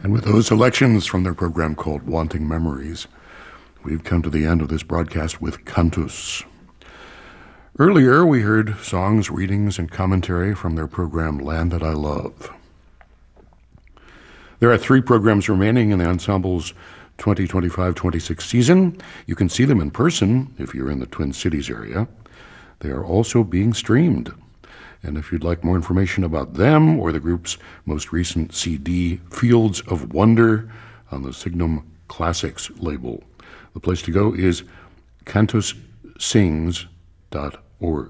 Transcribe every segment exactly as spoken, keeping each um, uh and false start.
And with those selections from their program called Wanting Memories, we've come to the end of this broadcast with Cantus. Earlier, we heard songs, readings, and commentary from their program Land That I Love. There are three programs remaining in the ensemble's twenty twenty-five twenty-six season. You can see them in person if you're in the Twin Cities area. They are also being streamed. And if you'd like more information about them or the group's most recent C D, Fields of Wonder, on the Signum Classics label, the place to go is cantus sings dot org.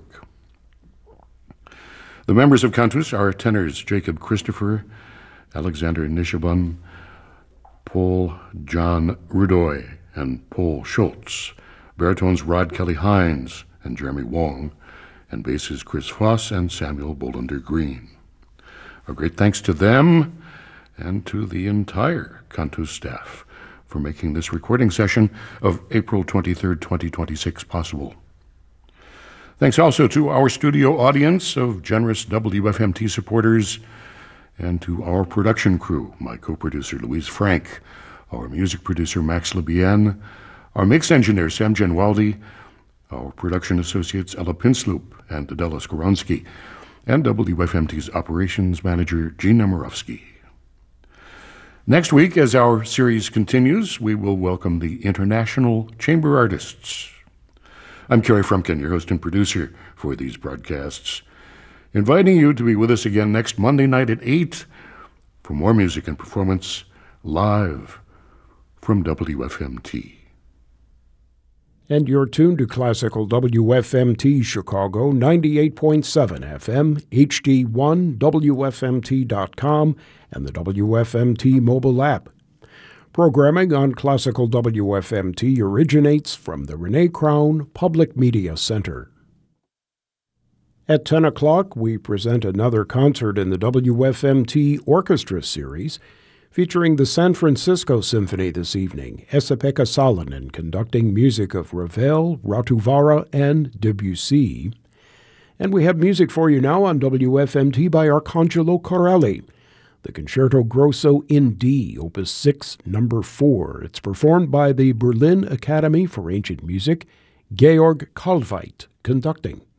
The members of Cantus are tenors Jacob Christopher, Alexander Nishabun, Paul John Rudoy, and Paul Schultz, baritones Rod Kelly Hines and Jeremy Wong, and basses Chris Foss and Samuel Bolander Green. A great thanks to them and to the entire Cantus staff for making this recording session of April twenty-third, twenty twenty-six possible. Thanks also to our studio audience of generous W F M T supporters and to our production crew, my co-producer Louise Frank, our music producer Max Libien, our mix engineer Sam Genwaldi, our production associates Ella Pinsloop and Adela Skoronsky, and W F M T's operations manager Gina Murawski. Next week, as our series continues, we will welcome the International Chamber Artists. I'm Kerry Frumkin, your host and producer for these broadcasts, inviting you to be with us again next Monday night at eight for more music and performance live from W F M T. And you're tuned to Classical W F M T Chicago, ninety-eight point seven F M, H D one, W F M T dot com, and the W F M T mobile app. Programming on Classical W F M T originates from the Renee Crown Public Media Center. At ten o'clock, we present another concert in the W F M T Orchestra Series, featuring the San Francisco Symphony this evening, Esa-Pekka Salonen conducting music of Ravel, Ratuvara, and Debussy. And we have music for you now on W F M T by Arcangelo Corelli, the Concerto Grosso in D, Opus six, Number four. It's performed by the Berlin Academy for Ancient Music, Georg Kalveit conducting.